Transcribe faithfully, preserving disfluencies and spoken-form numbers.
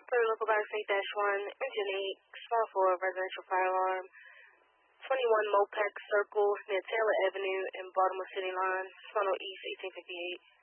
For the local box eight dash one, engine eight, small four, residential fire alarm, twenty-one Mopac Circle near Taylor Avenue and Baltimore City Line, Funnel East, eighteen fifty-eight.